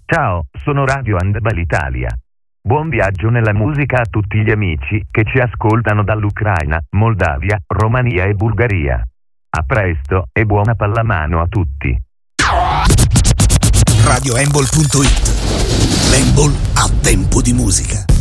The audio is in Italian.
Ciao, sono Radio Handball Italia. Buon viaggio nella musica a tutti gli amici che ci ascoltano dall'Ucraina, Moldavia, Romania e Bulgaria. A presto e buona pallamano a tutti. RadioHandball.it. L'handball a tempo di musica.